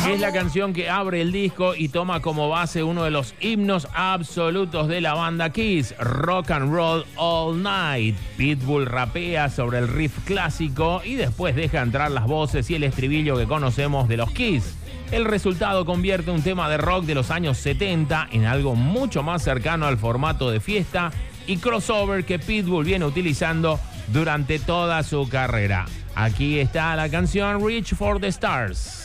Es la canción que abre el disco y toma como base uno de los himnos absolutos de la banda Kiss, Rock and Roll All Night. Pitbull rapea sobre el riff clásico y después deja entrar las voces y el estribillo que conocemos de los Kiss. El resultado convierte un tema de rock de los años 70 en algo mucho más cercano al formato de fiesta y crossover que Pitbull viene utilizando durante toda su carrera. Aquí está la canción Reach for the Stars.